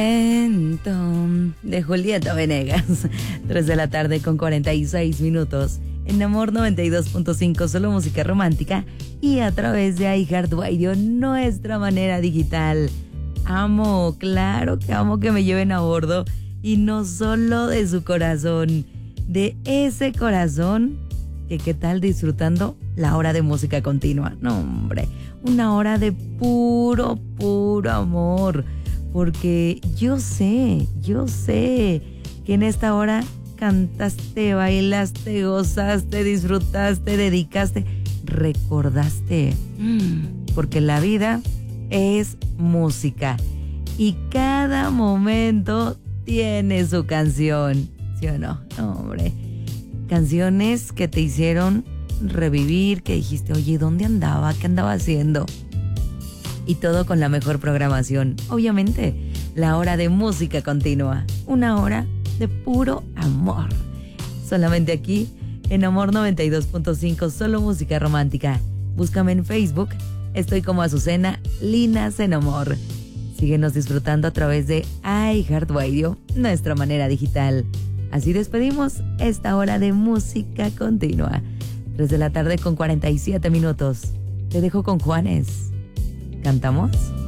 De Julieta Venegas, 3 de la tarde con 46 minutos. En Amor 92.5, solo música romántica. Y a través de iHeartRadio, nuestra manera digital. Amo, claro que amo que me lleven a bordo. Y no solo de su corazón, de ese corazón que qué tal disfrutando la hora de música continua. No, hombre, una hora de puro amor. Porque yo sé que en esta hora cantaste, bailaste, gozaste, disfrutaste, dedicaste, recordaste. Porque la vida es música y cada momento tiene su canción, ¿sí o no? No, hombre. Canciones que te hicieron revivir, que dijiste, oye, ¿dónde andaba? ¿Qué andaba haciendo? Y todo con la mejor programación. Obviamente, la hora de música continua. Una hora de puro amor. Solamente aquí, en Amor 92.5, solo música romántica. Búscame en Facebook. Estoy como Azucena Linas en Amor. Síguenos disfrutando a través de iHeartRadio, nuestra manera digital. Así despedimos esta hora de música continua. 3 de la tarde con 47 minutos. Te dejo con Juanes. ¿Cantamos?